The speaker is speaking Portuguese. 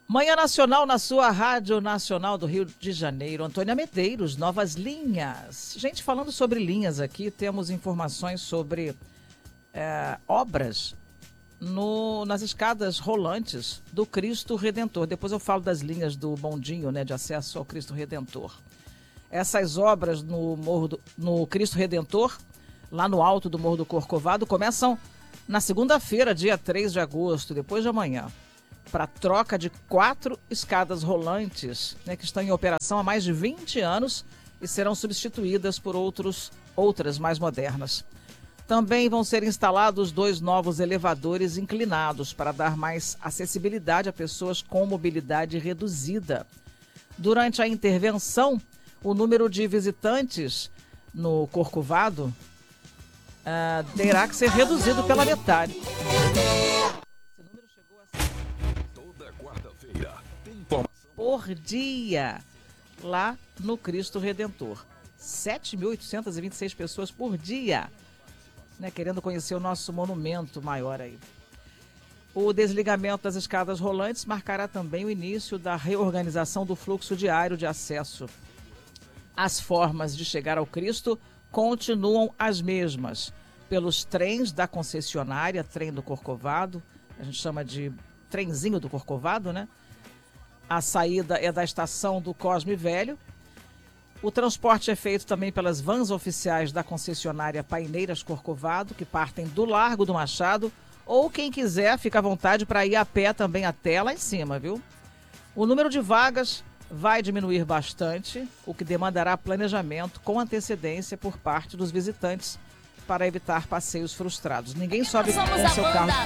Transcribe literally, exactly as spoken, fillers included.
Manhã Nacional na sua Rádio Nacional do Rio de Janeiro. Antônia Medeiros, novas linhas. Gente, falando sobre linhas aqui, temos informações sobre é, obras no, nas escadas rolantes do Cristo Redentor. Depois eu falo das linhas do bondinho, né, de acesso ao Cristo Redentor. Essas obras no, Morro do, no Cristo Redentor, lá no alto do Morro do Corcovado, começam na segunda-feira, dia três de agosto, depois de amanhã, para troca de quatro escadas rolantes, né, que estão em operação há mais de vinte anos e serão substituídas por outros, outras mais modernas. Também vão ser instalados dois novos elevadores inclinados para dar mais acessibilidade a pessoas com mobilidade reduzida. Durante a intervenção, o número de visitantes no Corcovado uh, terá que ser reduzido pela metade. Por dia, lá no Cristo Redentor. sete mil oitocentas e vinte e seis pessoas por dia, né, querendo conhecer o nosso monumento maior aí. O desligamento das escadas rolantes marcará também o início da reorganização do fluxo diário de acesso. As formas de chegar ao Cristo continuam as mesmas. Pelos trens da concessionária, trem do Corcovado, a gente chama de trenzinho do Corcovado, né? A saída é da estação do Cosme Velho. O transporte é feito também pelas vans oficiais da concessionária Paineiras Corcovado, que partem do Largo do Machado, ou quem quiser, fica à vontade para ir a pé também até lá em cima, viu? O número de vagas vai diminuir bastante, o que demandará planejamento com antecedência por parte dos visitantes para evitar passeios frustrados. Ninguém sobe com seu carro